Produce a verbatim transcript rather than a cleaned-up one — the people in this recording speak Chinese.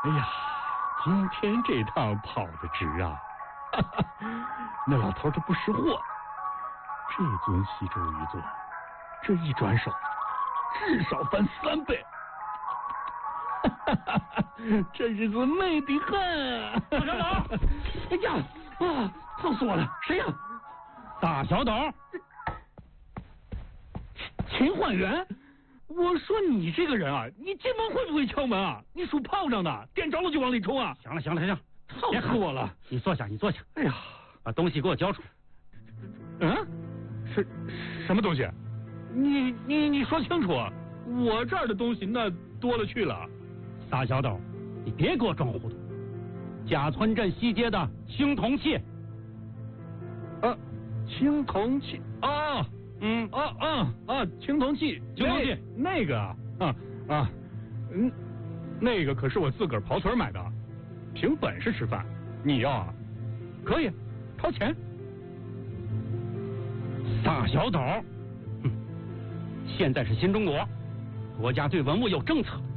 哎呀，今天这趟跑的值啊！哈哈，那老头他不识货，这尊西周玉座，这一转手，至少翻三倍。哈哈哈，这日子美得很。 大小岛， 哎呀啊，烫死我了！谁呀？ 大小岛， 秦焕元。我说你这个人啊，你进门会不会敲门啊？你属炮仗的，点着了就往里冲啊！ 行了行了行了， 别喊我了， 你坐下你坐下。 哎呀， 把东西给我交出来。 嗯，是什么东西？你你你说清楚，我这儿的东西那多了去了。 大小斗，你别给我装糊涂。贾村镇西街的青铜器。 啊，青铜器啊。 嗯啊啊啊！青铜器， 青铜器， 那, 那个啊啊啊，嗯，那个可是我自个儿刨村买的，凭本事吃饭。你要啊，可以掏钱。 大小斗，嗯，现在是新中国，国家对文物有政策，